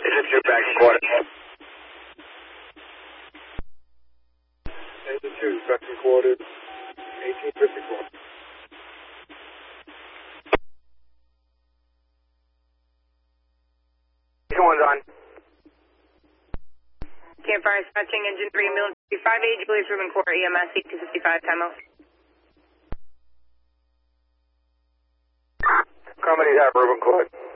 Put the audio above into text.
Engine 2 back in quarter. Engine 2 back in quarter. 1854. Engine 1's on. Campfire dispatching engine 3, military 58, Julius Rubin Corps, EMS 8255, time out. Company's at Rubin Corps.